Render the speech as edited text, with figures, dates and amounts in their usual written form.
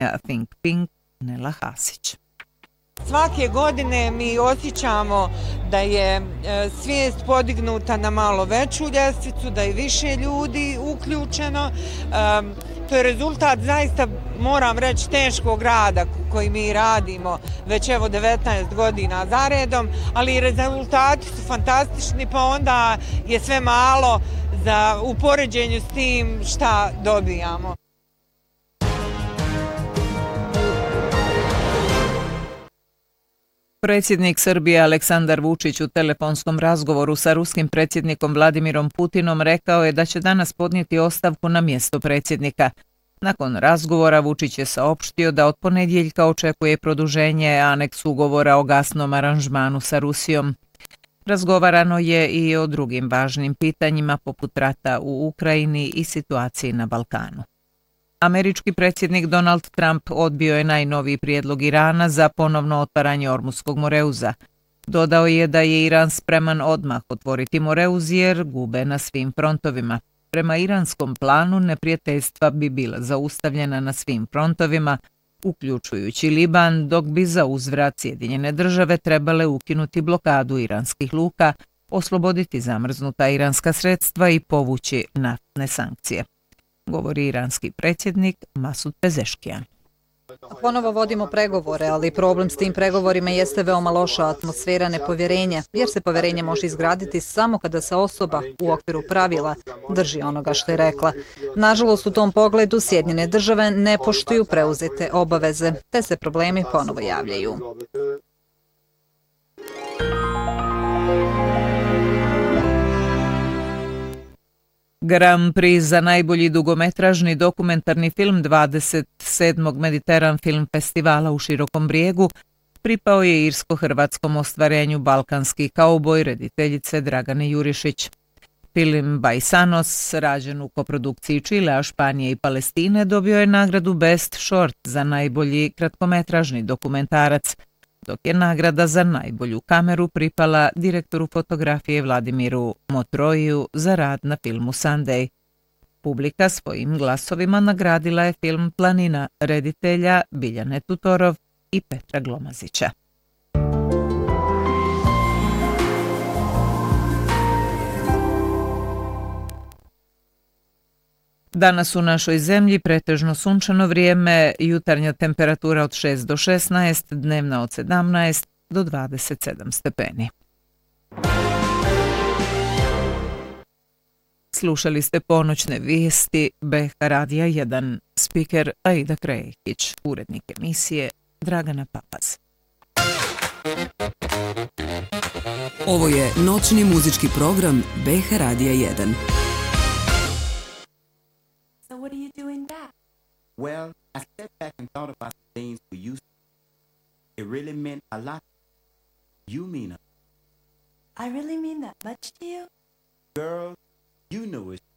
Think Pink, Nela Hasić. Svake godine mi osjećamo da je svijest podignuta na malo veću ljestvicu, da je više ljudi uključeno. To je rezultat zaista, moram reći, teškog rada koji mi radimo već evo 19 godina za redom, ali rezultati su fantastični, pa onda je sve malo u poređenju s tim šta dobijamo. Predsjednik Srbije Aleksandar Vučić u telefonskom razgovoru sa ruskim predsjednikom Vladimirom Putinom rekao je da će danas podnijeti ostavku na mjesto predsjednika. Nakon razgovora Vučić je saopštio da od ponedjeljka očekuje produženje aneks ugovora o gasnom aranžmanu sa Rusijom. Razgovarano je i o drugim važnim pitanjima poput rata u Ukrajini i situaciji na Balkanu. Američki predsjednik Donald Trump odbio je najnoviji prijedlog Irana za ponovno otvaranje Ormuskog Moreuza. Dodao je da je Iran spreman odmah otvoriti Moreuz jer gube na svim frontovima. Prema iranskom planu neprijateljstva bi bila zaustavljena na svim frontovima, uključujući Liban, dok bi za uzvrat Sjedinjene države trebale ukinuti blokadu iranskih luka, osloboditi zamrznuta iranska sredstva i povući naftne sankcije, govori iranski predsjednik Masud Pezeškijan. Ponovo vodimo pregovore, ali problem s tim pregovorima jeste veoma loša atmosfera nepovjerenja, jer se povjerenje može izgraditi samo kada se osoba u okviru pravila drži onoga što je rekla. Nažalost, u tom pogledu Sjedinjene države ne poštuju preuzete obaveze, te se problemi ponovo javljaju. Grand Prix za najbolji dugometražni dokumentarni film 27. Mediteran Film Festivala u Širokom Brijegu pripao je irsko-hrvatskom ostvarenju Balkanski kauboj rediteljice Dragane Jurišić. Film Baisanos, rađen u koprodukciji Čilea, Španije i Palestine, dobio je nagradu Best Short za najbolji kratkometražni dokumentarac, dok je nagrada za najbolju kameru pripala direktoru fotografije Vladimiru Motroiju za rad na filmu Sunday. Publika svojim glasovima nagradila je film Planina reditelja Biljane Tutorov i Petra Glomazića. Danas u našoj zemlji pretežno sunčano vrijeme, jutarnja temperatura od 6 do 16, dnevna od 17 do 27 stepeni. Slušali ste ponoćne vijesti BH Radija 1, spiker Aida Krejić, urednik emisije Dragana Papaz. Ovo je noćni muzički program BH Radija 1. What are you doing back? Well, I stepped back and thought about the things we used to. It really meant a lot. You mean a lot. I really mean that much to you? Girl, you know it's